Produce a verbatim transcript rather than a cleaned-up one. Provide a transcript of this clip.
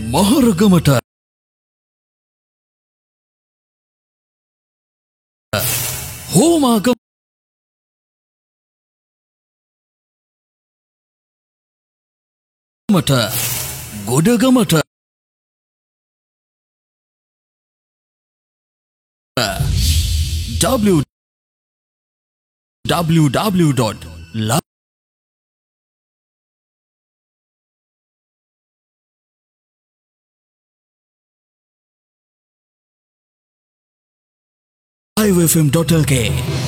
මහරගමට හෝමාගම මට ගොඩගමට w w w dot live f m dot l k